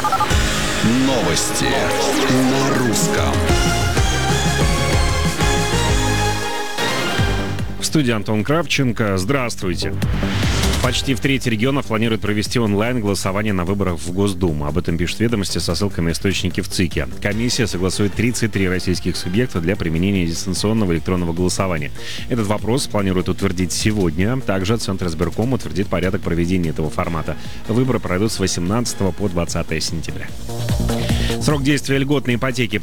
Новости на русском. В студии Антон Кравченко. Здравствуйте. Почти в трети регионов планируют провести онлайн-голосование на выборах в Госдуму. Об этом пишет «Ведомости» со ссылкой на источники в ЦИКе. Комиссия согласует 33 российских субъекта для применения дистанционного электронного голосования. Этот вопрос планируют утвердить сегодня. Также Центр избирком утвердит порядок проведения этого формата. Выборы пройдут с 18 по 20 сентября. Срок действия льготной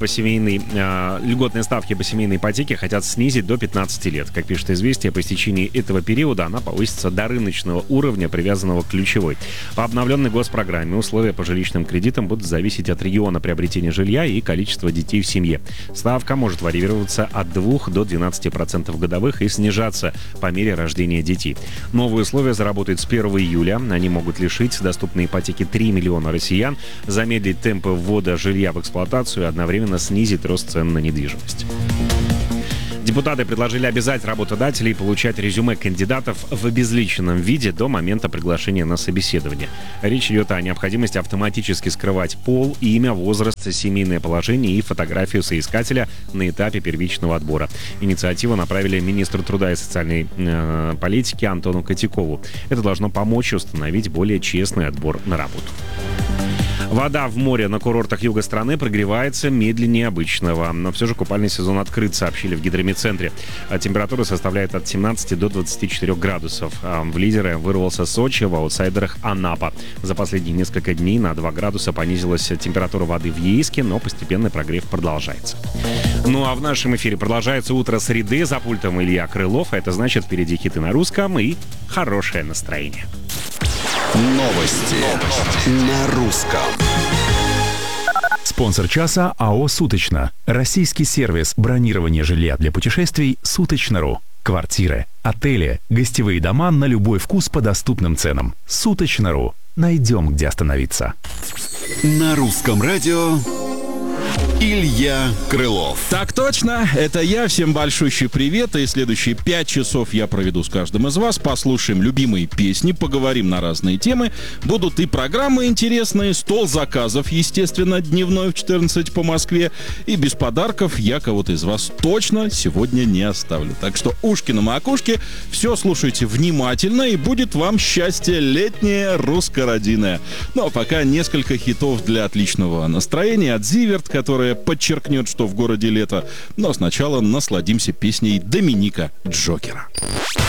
ставки по семейной ипотеке хотят снизить до 15 лет. Как пишет «Известия», по истечении этого периода она повысится до рыночного уровня, привязанного к ключевой. По обновленной госпрограмме условия по жилищным кредитам будут зависеть от региона приобретения жилья и количества детей в семье. Ставка может варьироваться от 2 до 12% годовых и снижаться по мере рождения детей. Новые условия заработают с 1 июля. Они могут лишить доступной ипотеки 3 миллиона россиян, замедлить темпы ввода жилья в эксплуатацию и одновременно снизить рост цен на недвижимость. Депутаты предложили обязать работодателей получать резюме кандидатов в обезличенном виде до момента приглашения на собеседование. Речь идет о необходимости автоматически скрывать пол, имя, возраст, семейное положение и фотографию соискателя на этапе первичного отбора. Инициативу направили министру труда и социальной политики Антону Котякову. Это должно помочь установить более честный отбор на работу. Вода в море на курортах юга страны прогревается медленнее обычного. Но все же купальный сезон открыт, сообщили в гидрометцентре. Температура составляет от 17 до 24 градусов. В лидеры вырвался Сочи, в аутсайдерах Анапа. За последние несколько дней на 2 градуса понизилась температура воды в Ейске, но постепенный прогрев продолжается. Ну а в нашем эфире продолжается утро среды. За пультом Илья Крылов. А это значит, впереди хиты на русском и хорошее настроение. Новости на русском. Спонсор часа АО «Суточно». Российский сервис бронирования жилья для путешествий «Суточно.ру». Квартиры, отели, гостевые дома на любой вкус по доступным ценам. «Суточно.ру». Найдем, где остановиться. На русском радио Илья Крылов. Так точно, это я. Всем большущий привет. И следующие 5 часов я проведу с каждым из вас. Послушаем любимые песни, поговорим на разные темы. Будут и программы интересные, стол заказов, естественно, дневной в 14 по Москве. И без подарков я кого-то из вас точно сегодня не оставлю. Так что ушки на макушке, все слушайте внимательно, и будет вам счастье летнее русско-родиное. Ну а пока несколько хитов для отличного настроения от Зиверт, которая подчеркнет, что в городе лето. Но сначала насладимся песней Доминика Джокера.